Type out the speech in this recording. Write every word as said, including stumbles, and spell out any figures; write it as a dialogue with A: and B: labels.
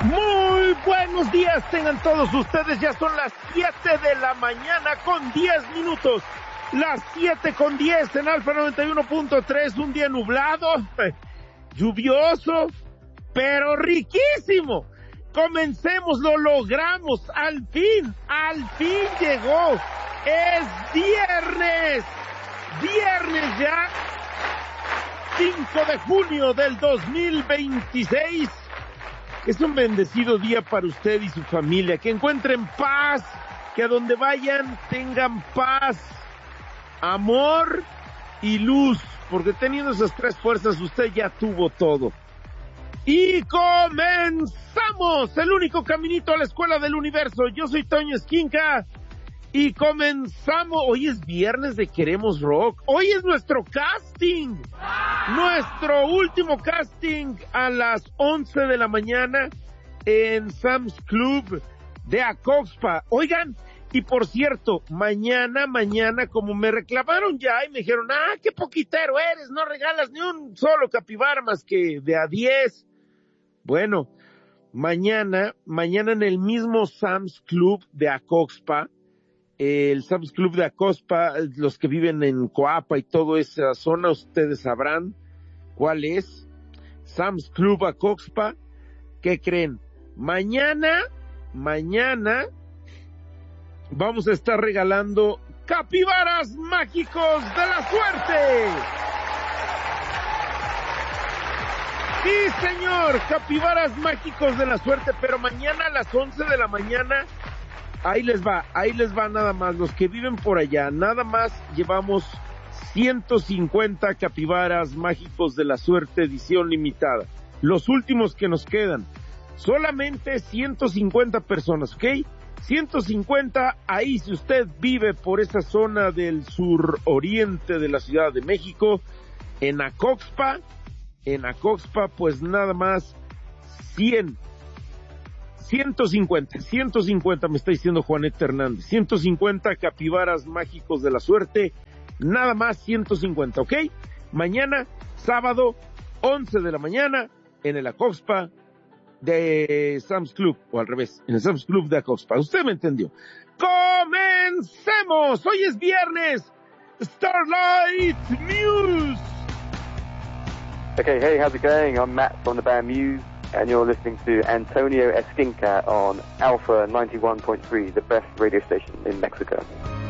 A: Muy buenos días, tengan todos ustedes, ya son las siete de la mañana con diez minutos, las siete con diez en Alfa noventa y uno punto tres, un día nublado, lluvioso, pero riquísimo. Comencemos, lo logramos, al fin, al fin llegó, es viernes, viernes ya, cinco de junio del dos mil veintiséis. Es un bendecido día para usted y su familia, que encuentren paz, que a donde vayan tengan paz, amor y luz, porque teniendo esas tres fuerzas usted ya tuvo todo. Y comenzamos, el único caminito a la escuela del universo. Yo soy Toño Esquinca y comenzamos. Hoy es viernes de Queremos Rock, hoy es nuestro casting. Nuestro último casting a las once de la mañana en Sam's Club de Acoxpa. Oigan, y por cierto, mañana, mañana, como me reclamaron ya y me dijeron, ah, qué poquitero eres, no regalas ni un solo capibara más que de a diez. Bueno, mañana, mañana en el mismo Sam's Club de Acoxpa, el Sam's Club de Acoxpa, los que viven en Coapa y toda esa zona, ustedes sabrán cuál es. Sam's Club Acoxpa. ¿Qué creen? Mañana, mañana vamos a estar regalando capibaras mágicos de la suerte. Sí, señor, capibaras mágicos de la suerte, pero mañana a las once de la mañana. Ahí les va, ahí les va nada más, los que viven por allá, nada más llevamos ciento cincuenta capibaras mágicos de la suerte edición limitada, los últimos que nos quedan, solamente ciento cincuenta personas, ¿ok? ciento cincuenta, ahí si usted vive por esa zona del sur oriente de la Ciudad de México, en Acoxpa, en Acoxpa, pues nada más cien. ciento cincuenta, ciento cincuenta me está diciendo Juaneta Hernández, ciento cincuenta capibaras mágicos de la suerte, nada más ciento cincuenta, ¿ok? Mañana, sábado, once de la mañana, en el Acoxpa de Sam's Club, o al revés, en el Sam's Club de Acoxpa, usted me entendió. ¡Comencemos! Hoy es viernes, Starlight Muse.
B: Okay, hey, how's it going? I'm Matt from the band Muse, and you're listening to Antonio Esquinca on Alpha ninety-one point three, the best radio station in Mexico.